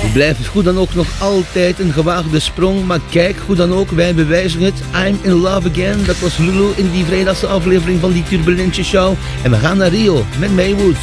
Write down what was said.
Blijft goed dan ook nog altijd een gewaagde sprong, maar kijk, goed dan ook, wij bewijzen het. I'm in love again, dat was Lulu in die vrijdagse aflevering van die Turbulentje Show. En we gaan naar Rio met Maywood.